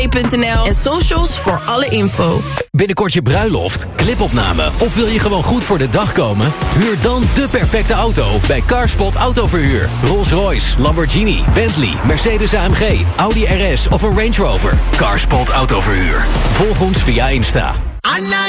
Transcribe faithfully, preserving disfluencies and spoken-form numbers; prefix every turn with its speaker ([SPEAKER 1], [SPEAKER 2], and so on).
[SPEAKER 1] punt n l en socials voor alle info.
[SPEAKER 2] Binnenkort je bruiloft, clipopname of wil je gewoon goed voor de dag komen? Huur dan de perfecte auto bij Carspot Autoverhuur. Rolls-Royce, Lamborghini, Bentley, Mercedes A M G, Audi R S of een Range Rover. Carspot Autoverhuur. Volg ons via Insta.